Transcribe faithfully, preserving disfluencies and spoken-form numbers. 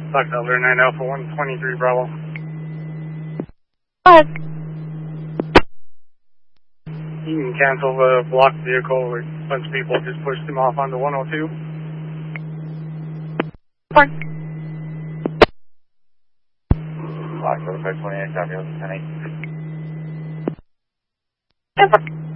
Fox Elder nine Alpha one twenty-three Bravo. What? You can cancel the blocked vehicle. A bunch of people just pushed him off onto one oh two. What? Fox Elder five twenty-eight, copy, ten eight. Ever.